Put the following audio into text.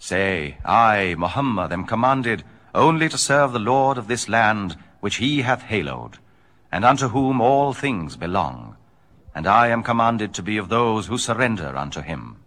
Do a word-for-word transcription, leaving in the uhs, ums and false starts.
Say, I, Muhammad, am commanded only to serve the Lord of this land which he hath hallowed, and unto whom all things belong, and I am commanded to be of those who surrender unto him.